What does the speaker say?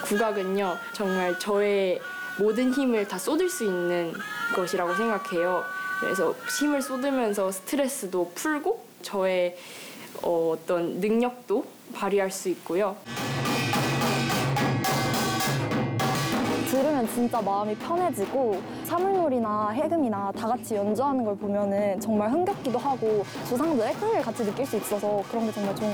국악은요, 정말 저의 모든 힘을 다 쏟을 수 있는 것이라고 생각해요. 그래서 힘을 쏟으면서 스트레스도 풀고 저의 어떤 능력도 발휘할 수 있고요. 들으면 진짜 마음이 편해지고 사물놀이나 해금이나 다 같이 연주하는 걸 보면은 정말 흥겹기도 하고 조상들의 흥을 같이 느낄 수 있어서 그런 게 정말 좋은